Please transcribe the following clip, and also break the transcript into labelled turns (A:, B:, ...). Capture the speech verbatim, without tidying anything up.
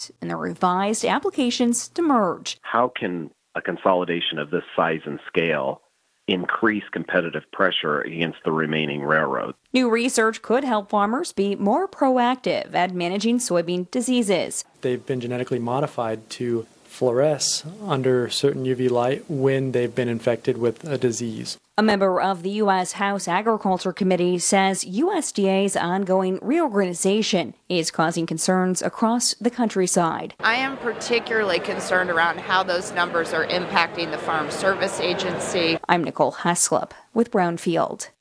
A: combined and the revised applications to merge.
B: How can a consolidation of this size and scale increase competitive pressure against the remaining railroads?
A: New research could help farmers be more proactive at managing soybean diseases.
C: They've been genetically modified to fluoresce under certain U V light when they've been infected with a disease.
A: A member of the U S House Agriculture Committee says U S D A's ongoing reorganization is causing concerns across the countryside.
D: I am particularly concerned around how those numbers are impacting the Farm Service Agency.
A: I'm Nicole Heslop with Brownfield.